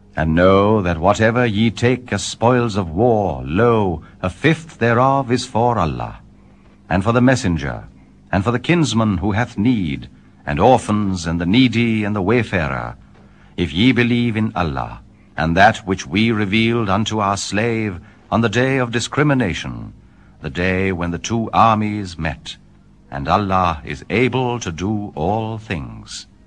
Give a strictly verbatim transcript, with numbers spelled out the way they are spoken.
And know that whatever ye take as spoils of war, lo, a fifth thereof is for Allah, and for the messenger, and for the kinsman who hath need, and orphans, and the needy, and the wayfarer, if ye believe in Allah, and that which we revealed unto our slave on the day of discrimination, the day when the two armies met, and Allah is able to do all things.